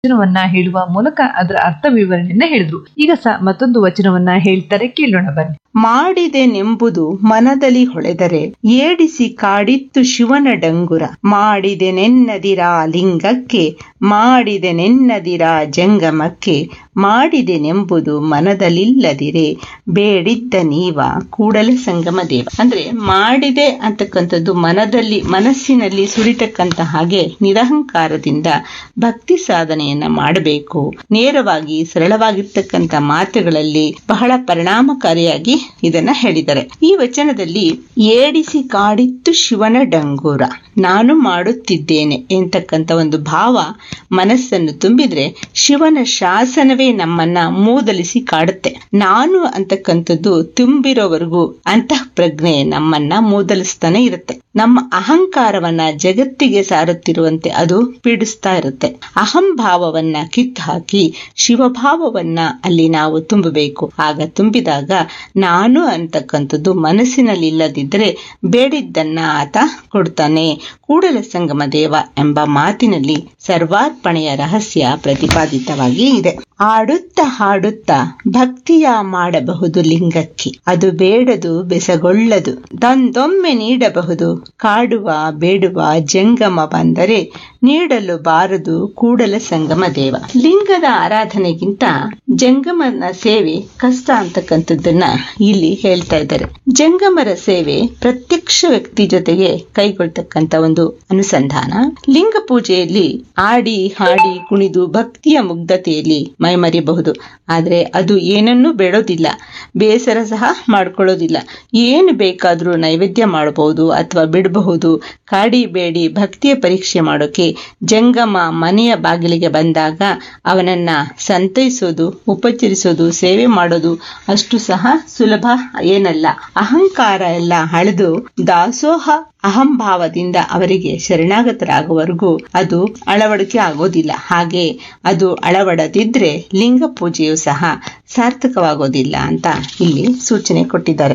ವಚನವನ್ನ ಹೇಳುವ ಮೂಲಕ ಅದರ ಅರ್ಥ ವಿವರಣೆಯನ್ನ ಹೇಳಿದ್ರು. ಈಗ ಮತ್ತೊಂದು ವಚನವನ್ನ ಹೇಳ್ತಾರೆ, ಕೇಳೋಣ ಬನ್ನಿ. ಮಾಡಿದೆನೆಂಬುದು ಮನದಲ್ಲಿ ಹೊಳೆದರೆ ಏಡಿಸಿ ಕಾಡಿತ್ತು ಶಿವನ ಡಂಗುರ. ಮಾಡಿದೆನೆನ್ನದಿರಾ ಲಿಂಗಕ್ಕೆ ಮಾಡಿದೆನೆನ್ನದಿರಾ ಜಂಗಮಕ್ಕೆ. ಮಾಡಿದೆನೆಂಬುದು ಮನದಲ್ಲಿಲ್ಲದಿರೆ ಬೇಡಿದ್ದ ನೀವ ಕೂಡಲ ಸಂಗಮ ದೇವ. ಅಂದ್ರೆ ಮಾಡಿದೆ ಅಂತಕ್ಕಂಥದ್ದು ಮನಸ್ಸಿನಲ್ಲಿ ಸುರಿತಕ್ಕಂತ ಹಾಗೆ ನಿರಹಂಕಾರದಿಂದ ಭಕ್ತಿ ಸಾಧನೆಯನ್ನ ಮಾಡಬೇಕು. ನೇರವಾಗಿ ಸರಳವಾಗಿರ್ತಕ್ಕಂಥ ಮಾತುಗಳಲ್ಲಿ ಬಹಳ ಪರಿಣಾಮಕಾರಿಯಾಗಿ ಇದನ್ನ ಹೇಳಿದ್ದಾರೆ. ಈ ವಚನದಲ್ಲಿ ಏಡಿಸಿ ಕಾಡಿತ್ತು ಶಿವನ ಡಂಗೂರ, ನಾನು ಮಾಡುತ್ತಿದ್ದೇನೆ ಎಂತಕ್ಕಂಥ ಒಂದು ಭಾವ ಮನಸ್ಸನ್ನು ತುಂಬಿದ್ರೆ ಶಿವನ ಶಾಸನವೇ ನಮ್ಮನ್ನ ಮೂದಲಿಸಿ ಕಾಡುತ್ತೆ. ನಾನು ಅಂತಕ್ಕಂಥದ್ದು ತುಂಬಿರೋವರೆಗೂ ಅಂತಃ ಪ್ರಜ್ಞೆ ನಮ್ಮನ್ನ ಮೂದಲಿಸ್ತಾನೆ ಇರುತ್ತೆ. ನಮ್ಮ ಅಹಂಕಾರವನ್ನ ಜಗತ್ತಿಗೆ ಸಾರುತ್ತಿರುವಂತೆ ಅದು ಪೀಡಿಸ್ತಾ ಇರುತ್ತೆ. ಅಹಂಭಾವವನ್ನ ಕಿತ್ತು ಹಾಕಿ ಶಿವಭಾವವನ್ನ ಅಲ್ಲಿ ನಾವು ತುಂಬಬೇಕು. ಆಗ ತುಂಬಿದಾಗ ನಾನು ಅಂತಕ್ಕಂಥದ್ದು ಮನಸ್ಸಿನಲ್ಲಿ ಇಲ್ಲದಿದ್ದರೆ ಬೇಡಿದ್ದನ್ನ ಆತ ಕೊಡ್ತಾನೆ. ಕೂಡಲ ಸಂಗಮ ದೇವ ಎಂಬ ಮಾತಿನಲ್ಲಿ ಸರ್ವಾರ್ಪಣೆಯ ರಹಸ್ಯ ಪ್ರತಿಪಾದಿತವಾಗಿ ಇದೆ. ಆಡುತ್ತಾ ಹಾಡುತ್ತಾ ಭಕ್ತಿಯ ಮಾಡಬಹುದು ಲಿಂಗಕ್ಕೆ, ಅದು ಬೇಡದು ಬೆಸಗೊಳ್ಳದು ತಂದೊಮ್ಮೆ ನೀಡಬಹುದು. ಕಾಡುವ ಬೇಡುವ ಜಂಗಮ ಬಂದರೆ ನೀಡಲು ಬಾರದು ಕೂಡಲ ಸಂಗಮ ದೇವ. ಲಿಂಗದ ಆರಾಧನೆಗಿಂತ ಜಂಗಮನ ಸೇವೆ ಕಷ್ಟ ಅಂತಕ್ಕಂಥದ್ದನ್ನ ಇಲ್ಲಿ ಹೇಳ್ತಾ ಇದ್ದಾರೆ. ಜಂಗಮರ ಸೇವೆ ಪ್ರತ್ಯಕ್ಷ ವ್ಯಕ್ತಿ ಜೊತೆಗೆ ಕೈಗೊಳ್ತಕ್ಕಂಥ ಒಂದು ಅನುಸಂಧಾನ. ಲಿಂಗ ಪೂಜೆಯಲ್ಲಿ ಆಡಿ ಹಾಡಿ ಕುಣಿದು ಭಕ್ತಿಯ ಮುಗ್ಧತೆಯಲ್ಲಿ ಮೈಮರಿಬಹುದು. ಆದ್ರೆ ಅದು ಏನನ್ನೂ ಬೇಡೋದಿಲ್ಲ, ಬೇಸರ ಸಹ ಮಾಡ್ಕೊಳ್ಳೋದಿಲ್ಲ. ಏನು ಬೇಕಾದ್ರೂ ನೈವೇದ್ಯ ಮಾಡಬಹುದು ಅಥವಾ ಬಿಡಬಹುದು. ಕಾಡಿ ಬೇಡಿ ಭಕ್ತಿಯ ಪರೀಕ್ಷೆ ಮಾಡೋಕೆ ಜಂಗಮ ಮನೆಯ ಬಾಗಿಲಿಗೆ ಬಂದಾಗ ಅವನನ್ನ ಸಂತೈಸೋದು, ಉಪಚರಿಸೋದು, ಸೇವೆ ಮಾಡೋದು ಅಷ್ಟು ಸಹ ಸುಲಭ ಏನಲ್ಲ. ಅಹಂಕಾರ ಎಲ್ಲ ಹಳೆದು ದಾಸೋಹ ಅಹಂಭಾವದಿಂದ ಅವರಿಗೆ ಶರಣಾಗತರಾಗುವವರೆಗೂ ಅದು ಅಳವಡಿಕೆ ಆಗೋದಿಲ್ಲ. ಹಾಗೆ ಅದು ಅಳವಡದಿದ್ರೆ ಲಿಂಗ ಪೂಜೆಯು ಸಹ ಸಾರ್ಥಕವಾಗೋದಿಲ್ಲ ಅಂತ ಇಲ್ಲಿ ಸೂಚನೆ ಕೊಟ್ಟಿದ್ದಾರೆ.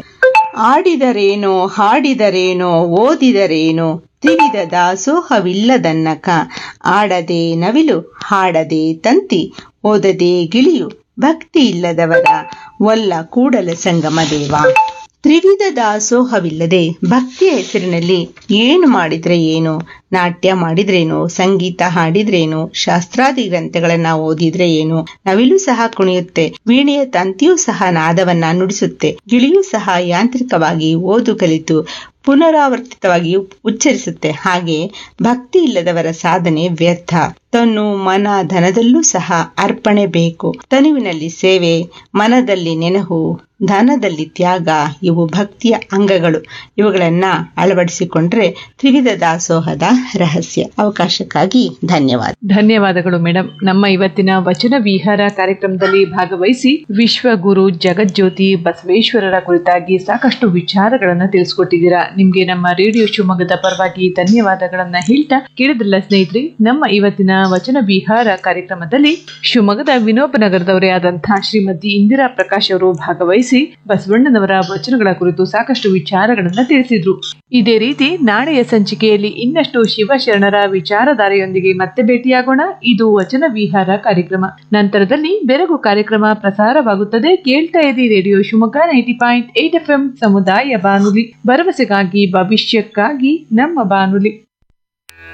ಆಡಿದರೇನೋ ಹಾಡಿದರೇನೋ ಓದಿದರೇನೋ ತ್ರಿವಿಧ ದಾಸೋಹವಿಲ್ಲದನ್ನಕ. ಆಡದೆ ನವಿಲು ಹಾಡದೆ ತಂತಿ ಓದದೆ ಗಿಳಿಯು ಭಕ್ತಿ ಇಲ್ಲದವರ ಒಲ್ಲ ಕೂಡಲ ಸಂಗಮ ದೇವ. ತ್ರಿವಿಧ ದಾಸೋಹವಿಲ್ಲದೆ ಭಕ್ತಿಯ ಹೆಸರಿನಲ್ಲಿ ಏನು ಮಾಡಿದ್ರೆ ಏನು, ನಾಟ್ಯ ಮಾಡಿದ್ರೇನು, ಸಂಗೀತ ಹಾಡಿದ್ರೇನು, ಶಾಸ್ತ್ರಾದಿ ಗ್ರಂಥಗಳನ್ನ ಓದಿದ್ರೆ ಏನು. ನವಿಲು ಸಹ ಕುಣಿಯುತ್ತೆ, ವೀಣೆಯ ತಂತಿಯೂ ಸಹ ನಾದವನ್ನ ನುಡಿಸುತ್ತೆ, ಗಿಳಿಯೂ ಸಹ ಯಾಂತ್ರಿಕವಾಗಿ ಓದು ಕಲಿತು ಪುನರಾವರ್ತಿತವಾಗಿ ಉಚ್ಚರಿಸುತ್ತೆ. ಹಾಗೆ ಭಕ್ತಿ ಇಲ್ಲದವರ ಸಾಧನೆ ವ್ಯರ್ಥ. ತನ್ನು ಮನ ಧನದಲ್ಲೂ ಸಹ ಅರ್ಪಣೆ ಬೇಕು. ತನುವಿನಲ್ಲಿ ಸೇವೆ, ಮನದಲ್ಲಿ ನೆನಹು, ಧನದಲ್ಲಿ ತ್ಯಾಗ ಇವು ಭಕ್ತಿಯ ಅಂಗಗಳು. ಇವುಗಳನ್ನ ಅಳವಡಿಸಿಕೊಂಡ್ರೆ ತ್ರಿವಿಧ ದಾಸೋಹದ ರಹಸ್ಯ. ಅವಕಾಶಕ್ಕಾಗಿ ಧನ್ಯವಾದ. ಧನ್ಯವಾದಗಳು ಮೇಡಮ್. ನಮ್ಮ ಇವತ್ತಿನ ವಚನ ವಿಹಾರ ಕಾರ್ಯಕ್ರಮದಲ್ಲಿ ಭಾಗವಹಿಸಿ ವಿಶ್ವಗುರು ಜಗಜ್ಯೋತಿ ಬಸವೇಶ್ವರರ ಕುರಿತಾಗಿ ಸಾಕಷ್ಟು ವಿಚಾರಗಳನ್ನ ತಿಳಿಸ್ಕೊಟ್ಟಿದ್ದೀರಾ. ನಿಮ್ಗೆ ನಮ್ಮ ರೇಡಿಯೋ ಶಿವಮೊಗ್ಗದ ಪರವಾಗಿ ಧನ್ಯವಾದಗಳನ್ನ ಹೇಳ್ತಾ, ಕೇಳಿದ್ರಲ್ಲ ಸ್ನೇಹಿತರೆ, ನಮ್ಮ ಇವತ್ತಿನ ವಚನ ವಿಹಾರ ಕಾರ್ಯಕ್ರಮದಲ್ಲಿ ಶಿವಮೊಗ್ಗದ ವಿನೋಬ ನಗರದವರೇ ಆದಂತಹ ಶ್ರೀಮತಿ ಇಂದಿರಾ ಪ್ರಕಾಶ್ ಅವರು ಭಾಗವಹಿಸಿ ಬಸವಣ್ಣನವರ ವಚನಗಳ ಕುರಿತು ಸಾಕಷ್ಟು ವಿಚಾರಗಳನ್ನ ತಿಳಿಸಿದ್ರು. ಇದೇ ರೀತಿ ನಾಳೆಯ ಸಂಚಿಕೆಯಲ್ಲಿ ಇನ್ನಷ್ಟು ಶಿವಶರಣರ ವಿಚಾರಧಾರೆಯೊಂದಿಗೆ ಮತ್ತೆ ಭೇಟಿಯಾಗೋಣ. ಇದು ವಚನ ವಿಹಾರ ಕಾರ್ಯಕ್ರಮ. ನಂತರದಲ್ಲಿ ಬೆರಗು ಕಾರ್ಯಕ್ರಮ ಪ್ರಸಾರವಾಗುತ್ತದೆ. ಕೇಳ್ತಾ ಇರಿ ರೇಡಿಯೋ ಶಿವಮೊಗ್ಗ 90.8 FM ಸಮುದಾಯ ಬಾನುಲಿ, ಭರವಸೆಗಾಗಿ ಭವಿಷ್ಯಕ್ಕಾಗಿ ನಮ್ಮ ಬಾನುಲಿ.